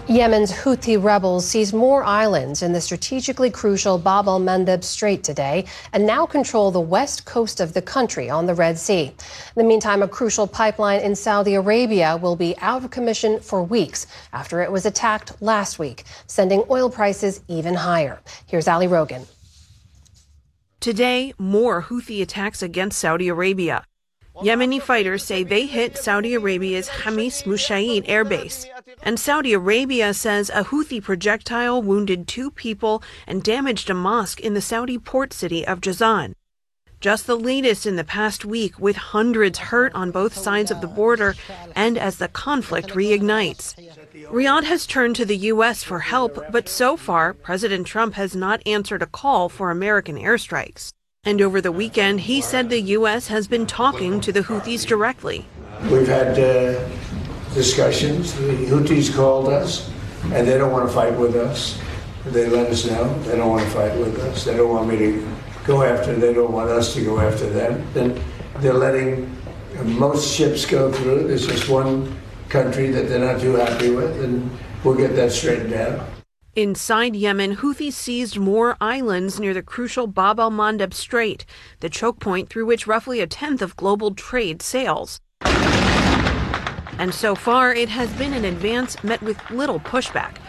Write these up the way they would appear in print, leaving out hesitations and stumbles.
Yemen's Houthi rebels seized more islands in the strategically crucial Bab el-Mandeb Strait today and now control the west coast of the country on the Red Sea. In the meantime, a crucial pipeline in Saudi Arabia will be out of commission for weeks after it was attacked last week, sending oil prices even higher. Here's Ali Rogan. Today, more Houthi attacks against Saudi Arabia. Yemeni fighters say they hit Saudi Arabia's Hamis Mushaid airbase. And Saudi Arabia says a Houthi projectile wounded 2 people and damaged a mosque in the Saudi port city of Jazan. Just the latest in the past week, with hundreds hurt on both sides of the border and as the conflict reignites. Riyadh has turned to the U.S. for help, but so far, President Trump has not answered a call for American airstrikes. And over the weekend, he said the U.S. has been talking to the Houthis directly. We've had discussions. The Houthis called us, and they don't want to fight with us. They let us know they don't want to fight with us. They don't want me to go after. They don't want us to go after them. Then they're letting most ships go through. There's just one country that they're not too happy with, and we'll get that straightened out. Inside Yemen, Houthis seized more islands near the crucial Bab el-Mandeb Strait, the choke point through which roughly 1/10 of global trade sails. And so far, it has been an advance met with little pushback,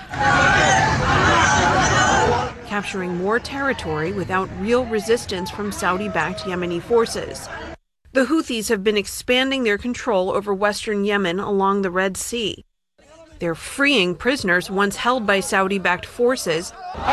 capturing more territory without real resistance from Saudi-backed Yemeni forces. The Houthis have been expanding their control over western Yemen along the Red Sea. They're freeing prisoners once held by Saudi-backed forces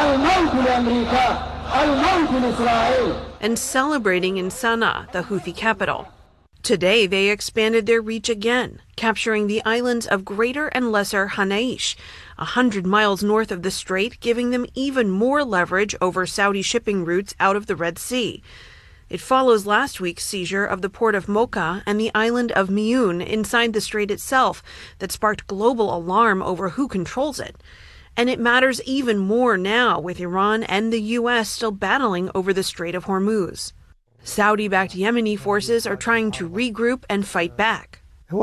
and celebrating in Sana'a, the Houthi capital. Today, they expanded their reach again, capturing the islands of Greater and Lesser Hanaish, 100 miles north of the strait, giving them even more leverage over Saudi shipping routes out of the Red Sea. It follows last week's seizure of the port of Mocha and the island of Miyun inside the strait itself that sparked global alarm over who controls it. And it matters even more now with Iran and the U.S. still battling over the Strait of Hormuz. Saudi-backed Yemeni forces are trying to regroup and fight back.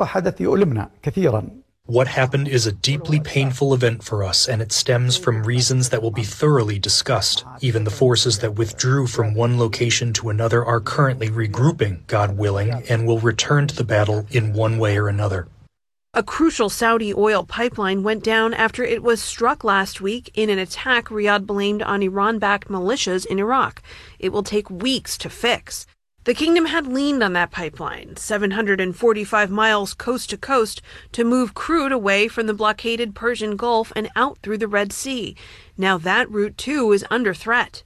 What happened is a deeply painful event for us, and it stems from reasons that will be thoroughly discussed. Even the forces that withdrew from one location to another are currently regrouping, God willing, and will return to the battle in one way or another. A crucial Saudi oil pipeline went down after it was struck last week in an attack Riyadh blamed on Iran-backed militias in Iraq. It will take weeks to fix. The kingdom had leaned on that pipeline, 745 miles coast to coast, to move crude away from the blockaded Persian Gulf and out through the Red Sea. Now that route, too, is under threat.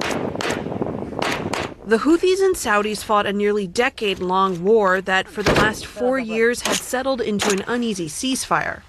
The Houthis and Saudis fought a nearly decade-long war that, for the last 4 years, had settled into an uneasy ceasefire.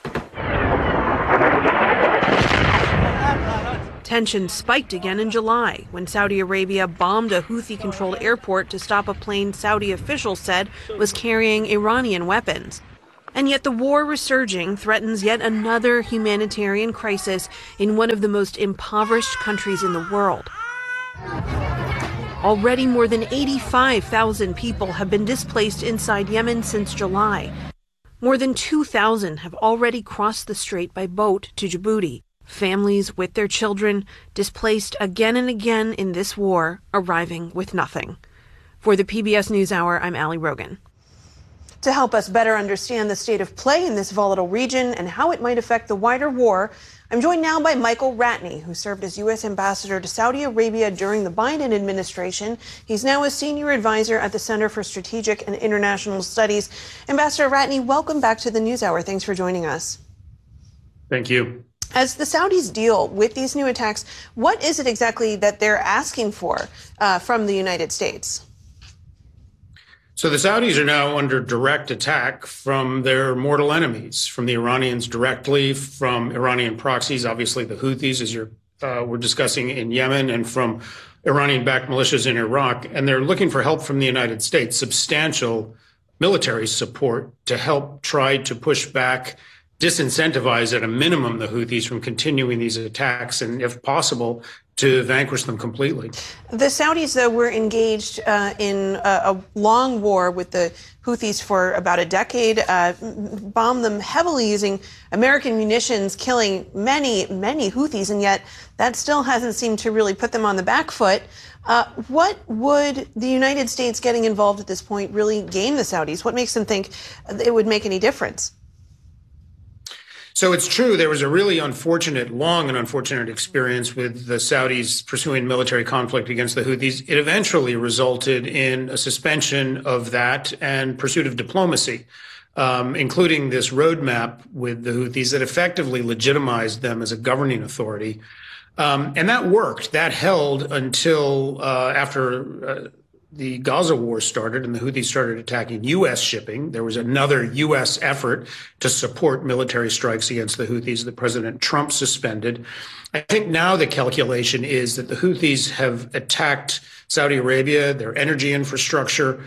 Tensions spiked again in July when Saudi Arabia bombed a Houthi-controlled airport to stop a plane Saudi officials said was carrying Iranian weapons. And yet the war resurging threatens yet another humanitarian crisis in one of the most impoverished countries in the world. Already more than 85,000 people have been displaced inside Yemen since July. More than 2,000 have already crossed the strait by boat to Djibouti. Families with their children displaced again and again in this war, arriving with nothing. For the PBS NewsHour, I'm Ali Rogan. To help us better understand the state of play in this volatile region and how it might affect the wider war, I'm joined now by Michael Ratney, who served as U.S. Ambassador to Saudi Arabia during the Biden administration. He's now a senior advisor at the Center for Strategic and International Studies. Ambassador Ratney, welcome back to the NewsHour. Thanks for joining us. Thank you. As the Saudis deal with these new attacks, what is it exactly that they're asking for from the United States? So the Saudis are now under direct attack from their mortal enemies, from the Iranians directly, from Iranian proxies, obviously the Houthis, as we're discussing in Yemen, and from Iranian-backed militias in Iraq. And they're looking for help from the United States, substantial military support to help try to push back disincentivize at a minimum the Houthis from continuing these attacks and, if possible, to vanquish them completely. The Saudis, though, were engaged in a long war with the Houthis for about a decade, bombed them heavily using American munitions, killing many, many Houthis, and yet that still hasn't seemed to really put them on the back foot. What would the United States getting involved at this point really gain the Saudis? What makes them think it would make any difference? So it's true, there was a really long and unfortunate experience with the Saudis pursuing military conflict against the Houthis. It eventually resulted in a suspension of that and pursuit of diplomacy, including this roadmap with the Houthis that effectively legitimized them as a governing authority. And that worked. That held until after the Gaza war started and the Houthis started attacking U.S. shipping. There was another U.S. effort to support military strikes against the Houthis that President Trump suspended. I think now the calculation is that the Houthis have attacked Saudi Arabia, their energy infrastructure,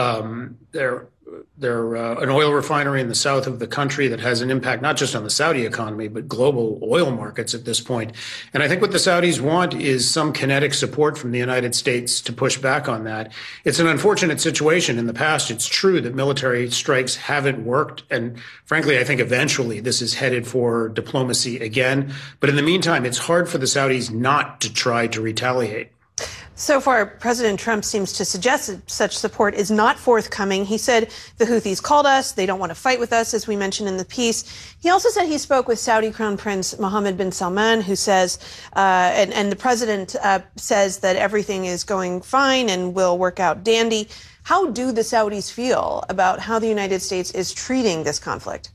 They're an oil refinery in the south of the country that has an impact not just on the Saudi economy, but global oil markets at this point. And I think what the Saudis want is some kinetic support from the United States to push back on that. It's an unfortunate situation. In the past, it's true that military strikes haven't worked. And frankly, I think eventually this is headed for diplomacy again. But in the meantime, it's hard for the Saudis not to try to retaliate. So far, President Trump seems to suggest that such support is not forthcoming. He said the Houthis called us. They don't want to fight with us, as we mentioned in the piece. He also said he spoke with Saudi Crown Prince Mohammed bin Salman, who says, and the president says that everything is going fine and will work out dandy. How do the Saudis feel about how the United States is treating this conflict?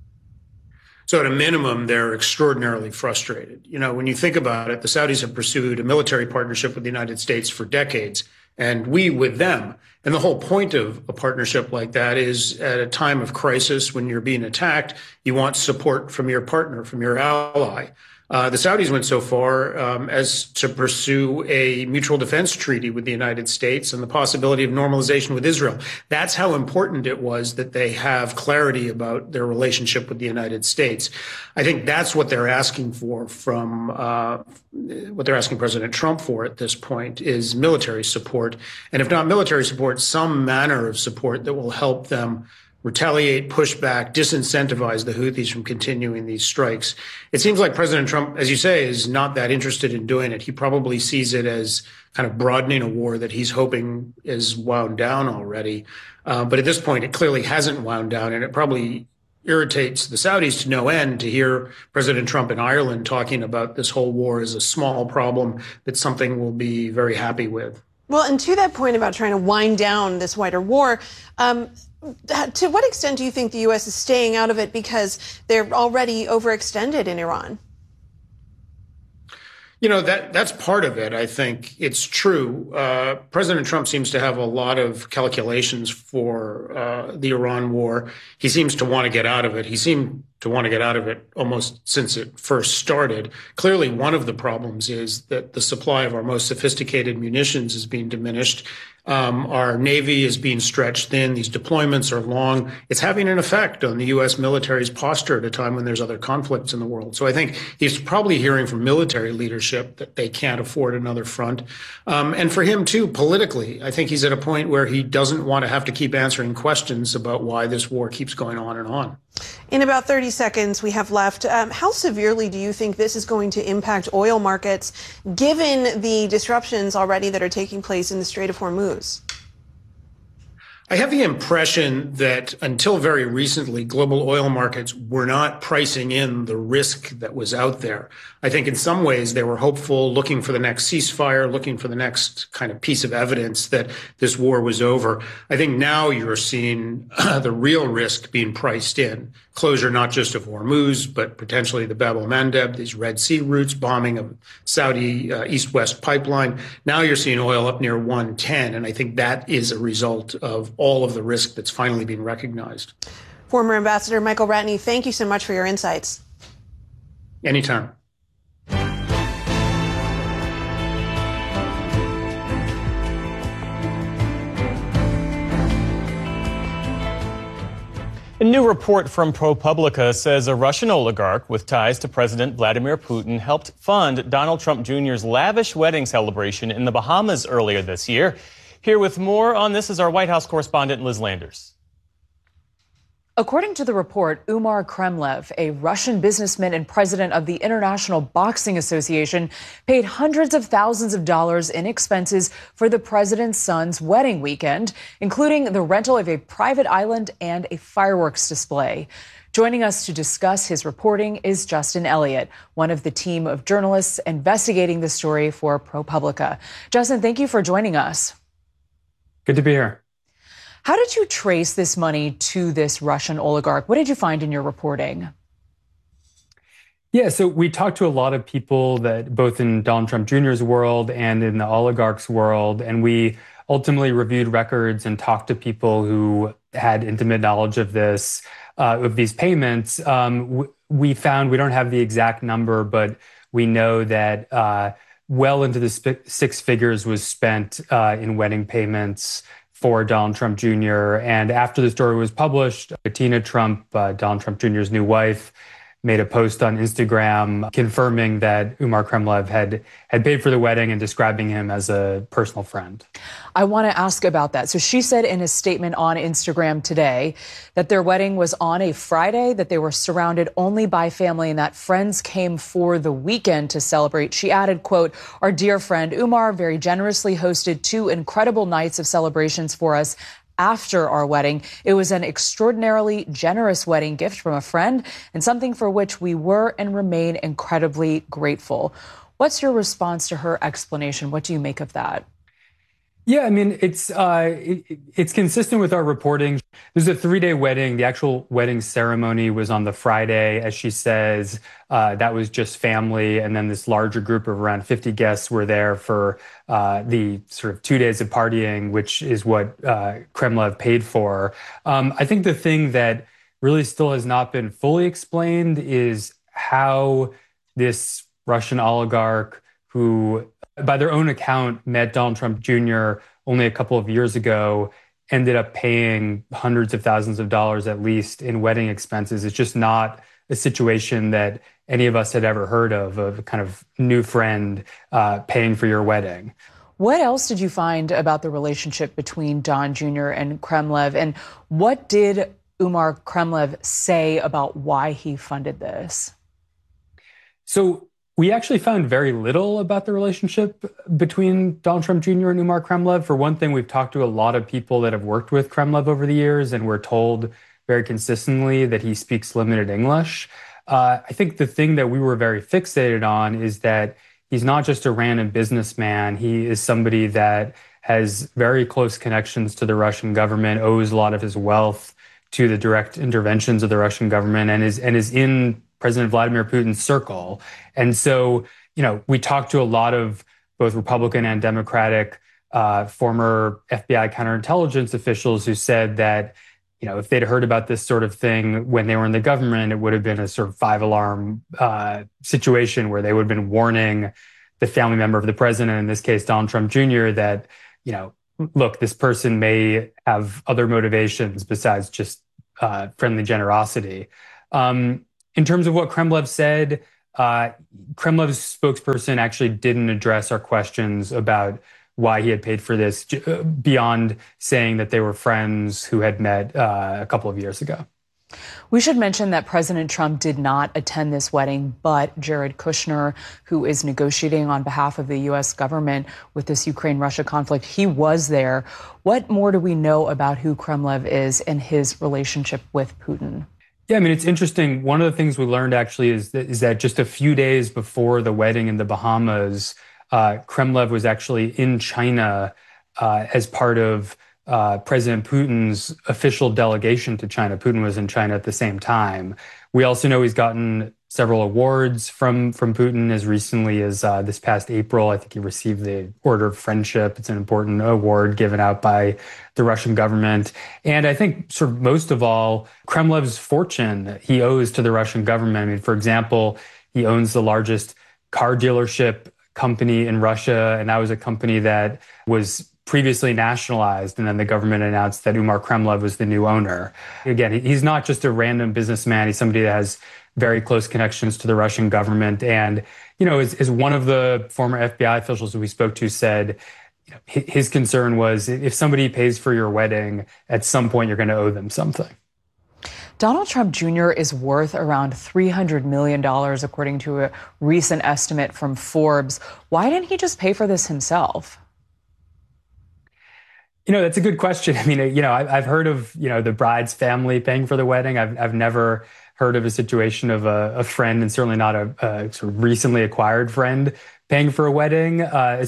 So at a minimum, they're extraordinarily frustrated. You know, when you think about it, the Saudis have pursued a military partnership with the United States for decades, and we with them. And the whole point of a partnership like that is at a time of crisis, when you're being attacked, you want support from your partner, from your ally. The Saudis went so far as to pursue a mutual defense treaty with the United States and the possibility of normalization with Israel. That's how important it was that they have clarity about their relationship with the United States. I think that's what they're asking for from what they're asking President Trump for at this point is military support. And if not military support, some manner of support that will help them retaliate, push back, disincentivize the Houthis from continuing these strikes. It seems like President Trump, as you say, is not that interested in doing it. He probably sees it as kind of broadening a war that he's hoping is wound down already. But at this point, it clearly hasn't wound down, and it probably irritates the Saudis to no end to hear President Trump in Ireland talking about this whole war as a small problem that's something we'll be very happy with. Well, and to that point about trying to wind down this wider war, to what extent do you think the U.S. is staying out of it because they're already overextended in Iran? You know, that's part of it. I think it's true. President Trump seems to have a lot of calculations for the Iran war. He seems to want to get out of it. He seemed to want to get out of it almost since it first started. Clearly, one of the problems is that the supply of our most sophisticated munitions is being diminished. Our Navy is being stretched thin. These deployments are long. It's having an effect on the U.S. military's posture at a time when there's other conflicts in the world. So I think he's probably hearing from military leadership that they can't afford another front. And for him, too, politically, I think he's at a point where he doesn't want to have to keep answering questions about why this war keeps going on and on. In about 30 seconds we have left, how severely do you think this is going to impact oil markets, given the disruptions already that are taking place in the Strait of Hormuz? I have the impression that until very recently, global oil markets were not pricing in the risk that was out there. I think in some ways they were hopeful, looking for the next ceasefire, looking for the next kind of piece of evidence that this war was over. I think now you're seeing the real risk being priced in. Closure not just of Hormuz, but potentially the Bab el-Mandeb, these Red Sea routes, bombing of Saudi east-west pipeline. Now you're seeing oil up near 110, and I think that is a result of all of the risk that's finally being recognized. Former Ambassador Michael Ratney, thank you so much for your insights. Anytime. A new report from ProPublica says a Russian oligarch with ties to President Vladimir Putin helped fund Donald Trump Jr.'s lavish wedding celebration in the Bahamas earlier this year. Here with more on this is our White House correspondent, Liz Landers. According to the report, Umar Kremlev, a Russian businessman and president of the International Boxing Association, paid hundreds of thousands of dollars in expenses for the president's son's wedding weekend, including the rental of a private island and a fireworks display. Joining us to discuss his reporting is Justin Elliott, one of the team of journalists investigating the story for ProPublica. Justin, thank you for joining us. Good to be here. How did you trace this money to this Russian oligarch? What did you find in your reporting? Yeah, so we talked to a lot of people that both in Donald Trump Jr.'s world and in the oligarch's world, and we ultimately reviewed records and talked to people who had intimate knowledge of this, of these payments. We found, we don't have the exact number, but we know that well into the six figures was spent in wedding payments for Donald Trump Jr. And after the story was published, Tina Trump, Donald Trump Jr.'s new wife, made a post on Instagram confirming that Umar Kremlev had paid for the wedding and describing him as a personal friend. I want to ask about that. So she said in a statement on Instagram today that their wedding was on a Friday, that they were surrounded only by family and that friends came for the weekend to celebrate. She added, quote, "Our dear friend Umar very generously hosted 2 incredible nights of celebrations for us after our wedding. It was an extraordinarily generous wedding gift from a friend and something for which we were and remain incredibly grateful." What's your response to her explanation? What do you make of that? Yeah, I mean, it's consistent with our reporting. There's a 3-day wedding. The actual wedding ceremony was on the Friday, as she says. That was just family. And then this larger group of around 50 guests were there for the sort of 2 days of partying, which is what Kremlev paid for. I think the thing that really still has not been fully explained is how this Russian oligarch, who by their own account met Donald Trump Jr. only a couple of years ago, ended up paying hundreds of thousands of dollars at least in wedding expenses. It's just not a situation that any of us had ever heard of a kind of new friend paying for your wedding. What else did you find about the relationship between Don Jr. and Kremlev? And what did Umar Kremlev say about why he funded this? So we actually found very little about the relationship between Donald Trump Jr. and Umar Kremlev. For one thing, we've talked to a lot of people that have worked with Kremlev over the years, and we're told very consistently that he speaks limited English. I think the thing that we were very fixated on is that he's not just a random businessman. He is somebody that has very close connections to the Russian government, owes a lot of his wealth to the direct interventions of the Russian government, and is in President Vladimir Putin's circle. And so, you know, we talked to a lot of both Republican and Democratic former FBI counterintelligence officials who said that, you know, if they'd heard about this sort of thing when they were in the government, it would have been a sort of 5-alarm situation where they would have been warning the family member of the president, in this case, Donald Trump Jr., that, you know, look, this person may have other motivations besides just friendly generosity. In terms of what Kremlev said, Kremlev's spokesperson actually didn't address our questions about why he had paid for this, beyond saying that they were friends who had met a couple of years ago. We should mention that President Trump did not attend this wedding, but Jared Kushner, who is negotiating on behalf of the U.S. government with this Ukraine-Russia conflict, he was there. What more do we know about who Kremlev is and his relationship with Putin? Yeah, I mean, it's interesting. One of the things we learned actually is that just a few days before the wedding in the Bahamas, Kremlev was actually in China as part of President Putin's official delegation to China. Putin was in China at the same time. We also know he's gotten several awards from Putin as recently as this past April. I think he received the Order of Friendship. It's an important award given out by the Russian government. And I think sort of most of all, Kremlev's fortune he owes to the Russian government. I mean, for example, he owns the largest car dealership company in Russia, and that was a company that was previously nationalized, and then the government announced that Umar Kremlov was the new owner. Again, he's not just a random businessman. He's somebody that has very close connections to the Russian government. And, as one of the former FBI officials that we spoke to said, his concern was if somebody pays for your wedding, at some point you're going to owe them something. Donald Trump Jr. is worth around $300 million, according to a recent estimate from Forbes. Why didn't he just pay for this himself? That's a good question. I mean, I've heard of, the bride's family paying for the wedding. I've never heard of a situation of a friend, and certainly not a sort of recently acquired friend, paying for a wedding.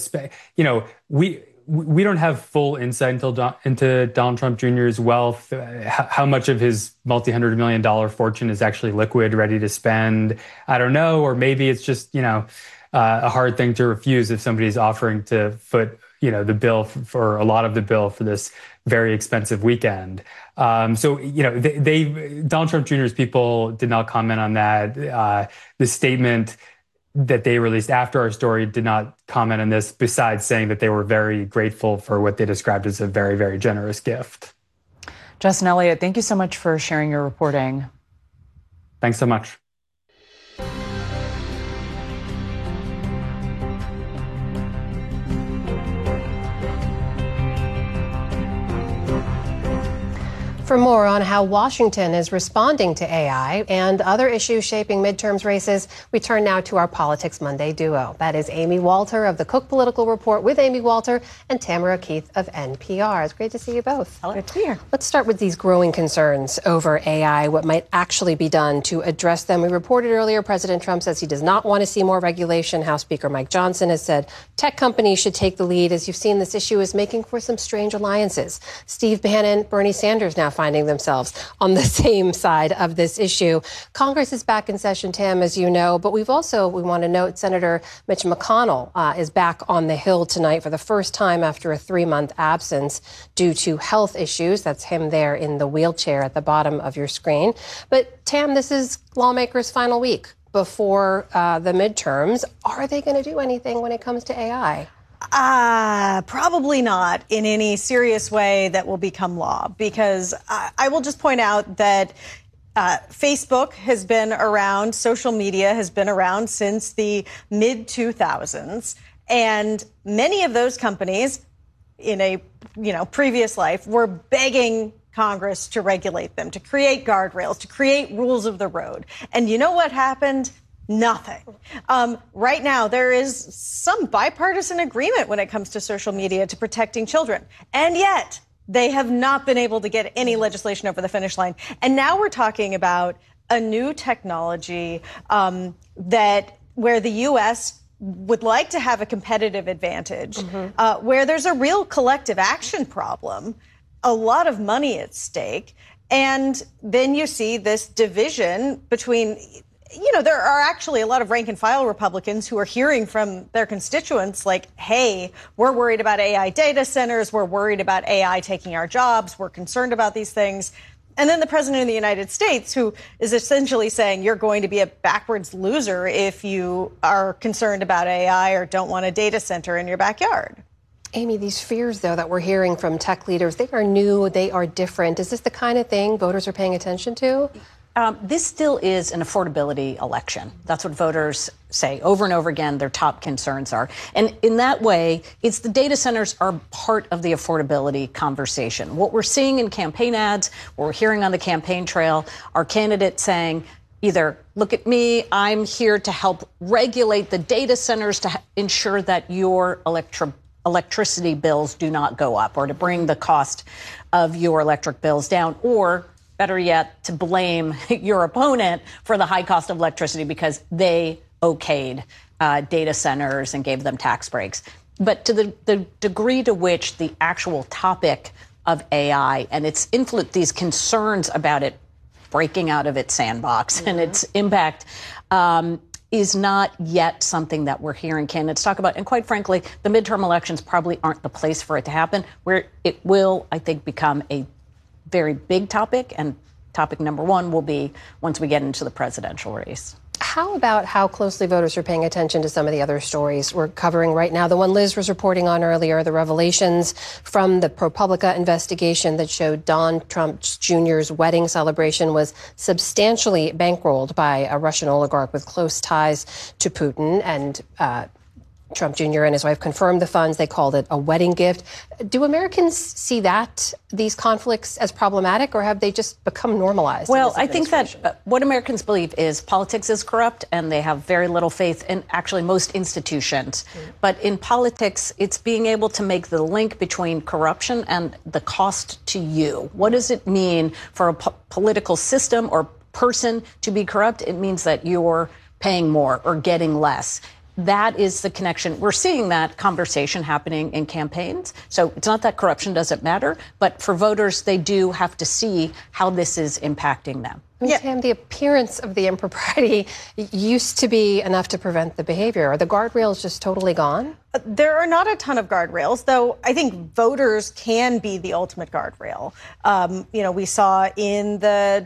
We don't have full insight into Donald Trump Jr.'s wealth, how much of his multi-$100 million fortune is actually liquid, ready to spend. I don't know. Or maybe it's just, a hard thing to refuse if somebody's offering to foot, the bill for a lot of the bill for this very expensive weekend. Donald Trump Jr.'s people did not comment on that. The statement that they released after our story did not comment on this, besides saying that they were very grateful for what they described as a very, very generous gift. Justin Elliott, thank you so much for sharing your reporting. Thanks so much. For more on how Washington is responding to AI and other issues shaping midterms races, we turn now to our Politics Monday duo. That is Amy Walter of the Cook Political Report with Amy Walter and Tamara Keith of NPR. It's great to see you both. Hello. Good to be here. Let's start with these growing concerns over AI, what might actually be done to address them. We reported earlier President Trump says he does not want to see more regulation. House Speaker Mike Johnson has said tech companies should take the lead. As you've seen, this issue is making for some strange alliances. Steve Bannon, Bernie Sanders now finding themselves on the same side of this issue. Congress is back in session, Tam, as you know, but we want to note Senator Mitch McConnell is back on the Hill tonight for the first time after a 3-month absence due to health issues. That's him there in the wheelchair at the bottom of your screen. But Tam, this is lawmakers' final week before the midterms. Are they going to do anything when it comes to AI? Probably not in any serious way that will become law, because I will just point out that Facebook has been around, social media has been around since the mid-2000s, and many of those companies in a previous life were begging Congress to regulate them, to create guardrails, to create rules of the road. And you know what happened? Nothing. Right now, there is some bipartisan agreement when it comes to social media to protecting children. And yet, they have not been able to get any legislation over the finish line. And now we're talking about a new technology where the U.S. would like to have a competitive advantage, where there's a real collective action problem, a lot of money at stake. And then you see this division between... there are actually a lot of rank and file Republicans who are hearing from their constituents like, hey, we're worried about AI data centers. We're worried about AI taking our jobs. We're concerned about these things. And then the president of the United States, who is essentially saying you're going to be a backwards loser if you are concerned about AI or don't want a data center in your backyard. Amy, these fears, though, that we're hearing from tech leaders, they are new. They are different. Is this the kind of thing voters are paying attention to? This still is an affordability election. That's what voters say over and over again their top concerns are. And in that way, it's the data centers are part of the affordability conversation. What we're seeing in campaign ads, what we're hearing on the campaign trail, are candidates saying either, look at me, I'm here to help regulate the data centers to ensure that your electricity bills do not go up, or to bring the cost of your electric bills down, or better yet, to blame your opponent for the high cost of electricity because they okayed data centers and gave them tax breaks. But to the degree to which the actual topic of AI and its influence, these concerns about it breaking out of its sandbox and its impact is not yet something that we're hearing candidates talk about. And quite frankly, the midterm elections probably aren't the place for it to happen, where it will, I think, become a very big topic, and topic number one will be once we get into the presidential race. how about how closely voters are paying attention to some of the other stories we're covering right now? The one Liz was reporting on earlier, the revelations from the ProPublica investigation that showed Don Trump Jr.'s wedding celebration was substantially bankrolled by a Russian oligarch with close ties to Putin. And Trump Jr. and his wife confirmed the funds. They called it a wedding gift. Do Americans see these conflicts as problematic, or have they just become normalized? Well, I think that what Americans believe is politics is corrupt, and they have very little faith in actually most institutions. But in politics, it's being able to make the link between corruption and the cost to you. What does it mean for a political system or person to be corrupt? It means that you're paying more or getting less. That is the connection. We're seeing that conversation happening in campaigns. So it's not that corruption doesn't matter, but for voters, they do have to see how this is impacting them. Tam, the appearance of the impropriety used to be enough to prevent the behavior. Are the guardrails just totally gone? There are not a ton of guardrails, though I think voters can be the ultimate guardrail. We saw in the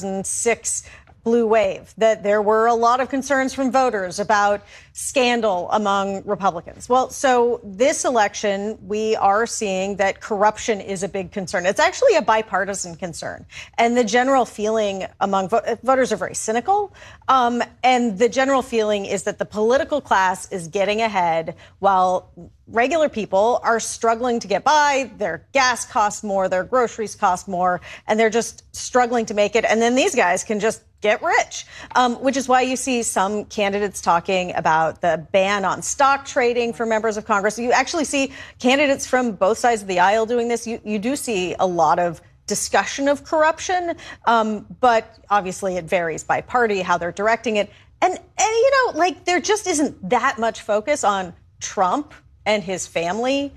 2006 blue wave that there were a lot of concerns from voters about scandal among Republicans. Well, so this election, we are seeing that corruption is a big concern. It's actually a bipartisan concern. And the general feeling among voters are very cynical. And the general feeling is that the political class is getting ahead while regular people are struggling to get by. Their gas costs more, their groceries cost more, and they're just struggling to make it. And then these guys can just get rich, which is why you see some candidates talking about the ban on stock trading for members of Congress. You actually see candidates from both sides of the aisle doing this. You do see a lot of discussion of corruption, but obviously it varies by party, how they're directing it. And there just isn't that much focus on Trump and his family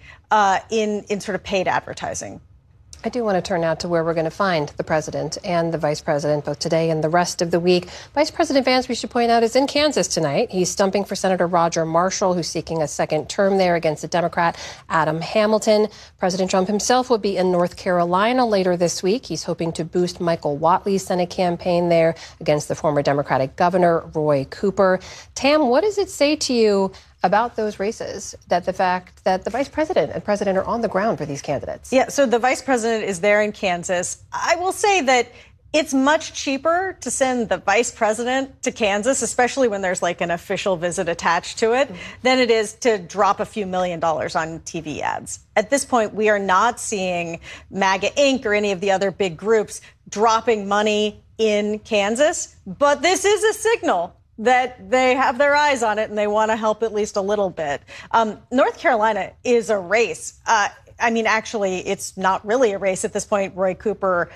in sort of paid advertising. I do want to turn now to where we're going to find the president and the vice president both today and the rest of the week. Vice President Vance, we should point out, is in Kansas tonight. He's stumping for Senator Roger Marshall, who's seeking a second term there against the Democrat Adam Hamilton. President Trump himself will be in North Carolina later this week. He's hoping to boost Michael Whatley's Senate campaign there against the former Democratic governor, Roy Cooper. Tam, what does it say to you about those races, that the fact that the vice president and president are on the ground for these candidates? Yeah, so the vice president is there in Kansas. I will say that it's much cheaper to send the vice president to Kansas, especially when there's like an official visit attached to it, than it is to drop a few $1 million on TV ads. At this point, we are not seeing MAGA Inc. or any of the other big groups dropping money in Kansas, but this is a signal that they have their eyes on it and they want to help at least a little bit. North Carolina is a race. Actually, it's not really a race at this point. Roy Cooper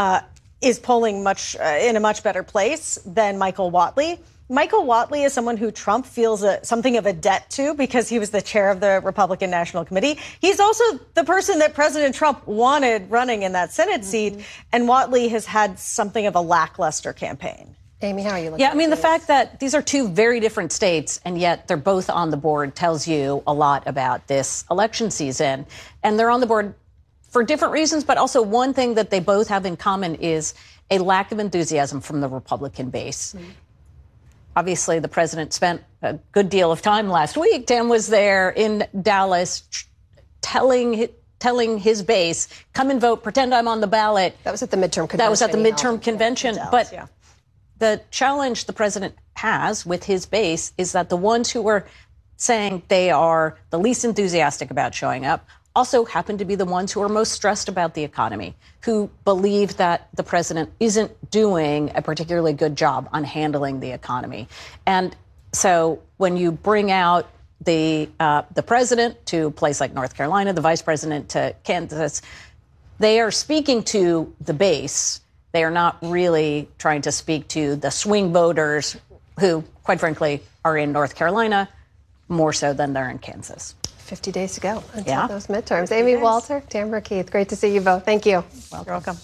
is polling in a much better place than Michael Whatley. Michael Whatley is someone who Trump feels something of a debt to because he was the chair of the Republican National Committee. He's also the person that President Trump wanted running in that Senate seat, and Whatley has had something of a lackluster campaign. Amy, how are you looking? Yeah, the fact that these are two very different states and yet they're both on the board tells you a lot about this election season. And they're on the board for different reasons, but also one thing that they both have in common is a lack of enthusiasm from the Republican base. Obviously, the president spent a good deal of time last week. Tam was there in Dallas telling his base, come and vote, pretend I'm on the ballot. That was at the midterm convention. That was at the midterm convention. Dallas, but yeah. The challenge the president has with his base is that the ones who are saying they are the least enthusiastic about showing up also happen to be the ones who are most stressed about the economy, who believe that the president isn't doing a particularly good job on handling the economy. And so when you bring out the president to a place like North Carolina, the vice president to Kansas, they are speaking to the base. They are not really trying to speak to the swing voters who, quite frankly, are in North Carolina more so than they're in Kansas. 50 days to go until those midterms. Amy Walter, Tamara Keith, great to see you both. Thank you. You're welcome.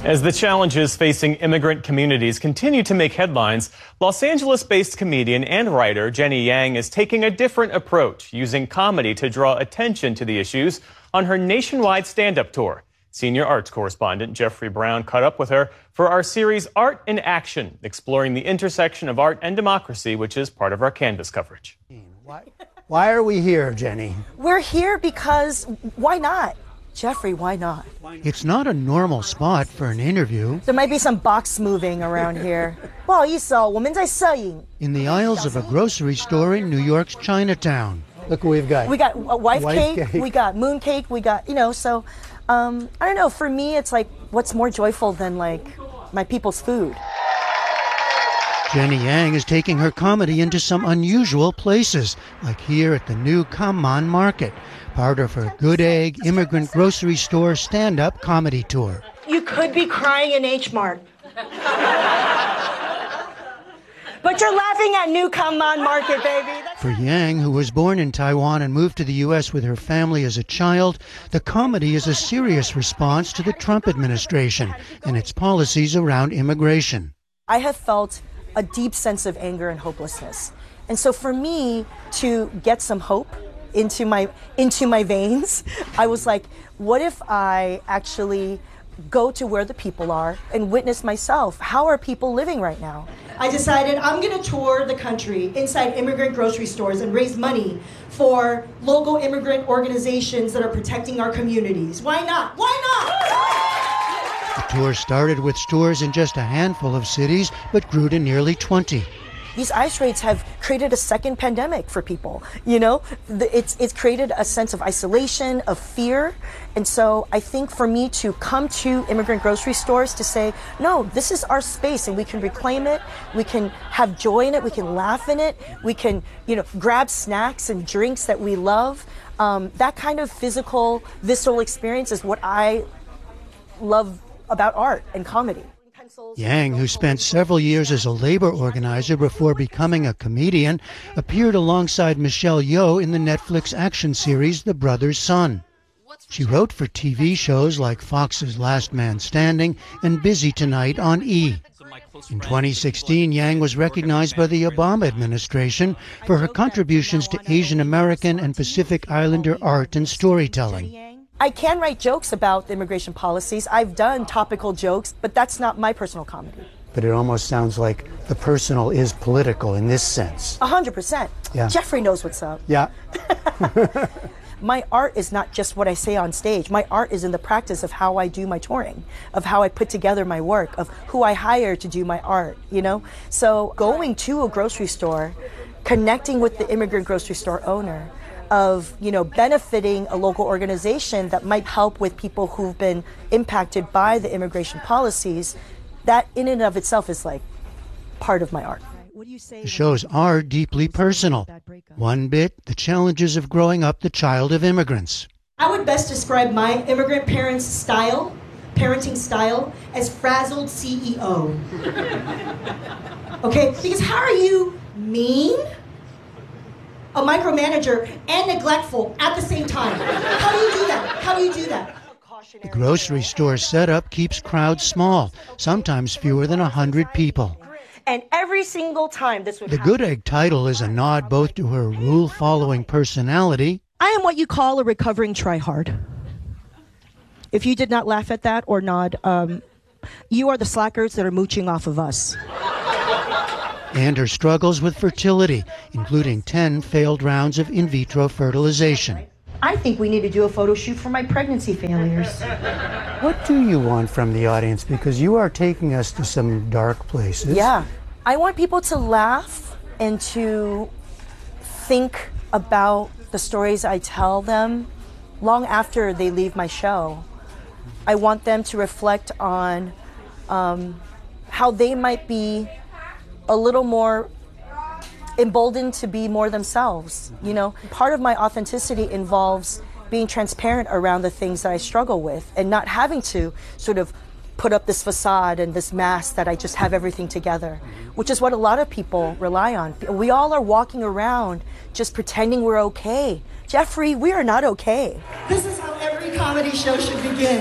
As the challenges facing immigrant communities continue to make headlines, Los Angeles-based comedian and writer Jenny Yang is taking a different approach, using comedy to draw attention to the issues on her nationwide stand-up tour. Senior arts correspondent Jeffrey Brown caught up with her for our series Art in Action, exploring the intersection of art and democracy, which is part of our Canvas coverage. Why are we here, Jenny? We're here because why not? Jeffrey, why not? It's not a normal spot for an interview. There might be some box moving around here. 不好意思哦，我们在摄影。 In the aisles of a grocery store in New York's Chinatown. Look what we've got. We got a wife cake, we got moon cake, we got, so I don't know, for me it's like, what's more joyful than like my people's food? Jenny Yang is taking her comedy into some unusual places, like here at the new Kamman Market, part of her Good Egg Immigrant Grocery Store stand-up comedy tour. You could be crying in H-Mart. But you're laughing at New Kamman Market, baby. For Yang, who was born in Taiwan and moved to the U.S. with her family as a child, the comedy is a serious response to the Trump administration and its policies around immigration. I have felt a deep sense of anger and hopelessness. And so for me to get some hope into my veins, I was like, what if I actually go to where the people are and witness myself? How are people living right now? I decided I'm going to tour the country inside immigrant grocery stores and raise money for local immigrant organizations that are protecting our communities. Why not? Why not? The tour started with stores in just a handful of cities, but grew to nearly 20. These ICE raids have created a second pandemic for people. It's created a sense of isolation, of fear. And so I think for me to come to immigrant grocery stores to say, no, this is our space and we can reclaim it. We can have joy in it. We can laugh in it. We can, grab snacks and drinks that we love. That kind of physical, visceral experience is what I love about art and comedy. Yang, who spent several years as a labor organizer before becoming a comedian, appeared alongside Michelle Yeoh in the Netflix action series The Brother's Son. She wrote for TV shows like Fox's Last Man Standing and Busy Tonight on E! In 2016, Yang was recognized by the Obama administration for her contributions to Asian American and Pacific Islander art and storytelling. I can write jokes about the immigration policies. I've done topical jokes, but that's not my personal comedy. But it almost sounds like the personal is political in this sense. 100%. Yeah. Jeffrey knows what's up. Yeah. My art is not just what I say on stage. My art is in the practice of how I do my touring, of how I put together my work, of who I hire to do my art, So going to a grocery store, connecting with the immigrant grocery store owner, of benefiting a local organization that might help with people who've been impacted by the immigration policies, that in and of itself is like part of my art. The shows are deeply personal. One bit, the challenges of growing up the child of immigrants. I would best describe my immigrant parents' parenting style, as frazzled CEO. Okay, because how are you mean, a micromanager, and neglectful at the same time? How do you do that? How do you do that? The grocery store setup keeps crowds small, sometimes fewer than 100 people. And every single time this would happen. The Good Egg title is a nod both to her rule-following personality. I am what you call a recovering tryhard. If you did not laugh at that or nod, you are the slackers that are mooching off of us. And her struggles with fertility, including 10 failed rounds of in vitro fertilization. I think we need to do a photo shoot for my pregnancy failures. What do you want from the audience? Because you are taking us to some dark places. Yeah. I want people to laugh and to think about the stories I tell them long after they leave my show. I want them to reflect on how they might be a little more emboldened to be more themselves. Part of my authenticity involves being transparent around the things that I struggle with and not having to sort of put up this facade and this mask that I just have everything together, which is what a lot of people rely on. We all are walking around just pretending we're okay. Jeffrey, we are not okay. This is how every comedy show should begin.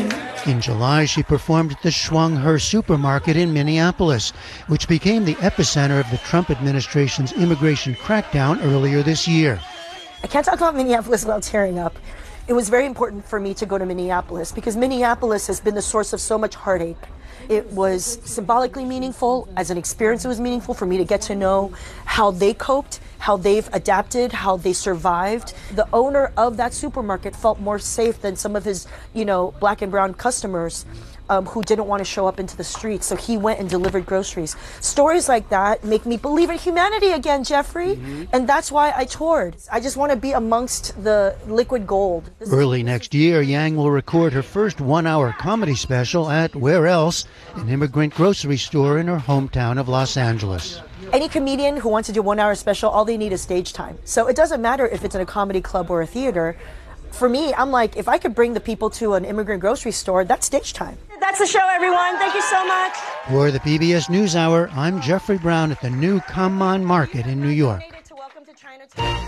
In July, she performed at the Schwung Her Supermarket in Minneapolis, which became the epicenter of the Trump administration's immigration crackdown earlier this year. I can't talk about Minneapolis without tearing up. It was very important for me to go to Minneapolis because Minneapolis has been the source of so much heartache. It was symbolically meaningful. As an experience, it was meaningful for me to get to know how they coped, how they've adapted, how they survived. The owner of that supermarket felt more safe than some of his, black and brown customers who didn't want to show up into the streets. So he went and delivered groceries. Stories like that make me believe in humanity again, Jeffrey. And that's why I toured. I just want to be amongst the liquid gold. Early next year, Yang will record her first one-hour comedy special at Where Else, an immigrant grocery store in her hometown of Los Angeles. Any comedian who wants to do a one-hour special, all they need is stage time. So it doesn't matter if it's in a comedy club or a theater. For me, I'm like, if I could bring the people to an immigrant grocery store, that's stage time. That's the show, everyone. Thank you so much. For the PBS NewsHour, I'm Jeffrey Brown at the new Common Market in New York.